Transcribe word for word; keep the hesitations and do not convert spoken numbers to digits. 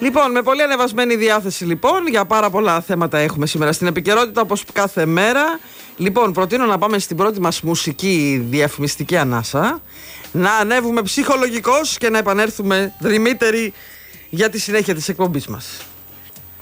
Λοιπόν, με πολύ ανεβασμένη διάθεση λοιπόν, για πάρα πολλά θέματα έχουμε σήμερα στην επικαιρότητα όπως κάθε μέρα. Λοιπόν, προτείνω να πάμε στην πρώτη μας μουσική διαφημιστική ανάσα, να ανέβουμε ψυχολογικώς και να επανέλθουμε δρυμύτεροι για τη συνέχεια της εκπομπής μας.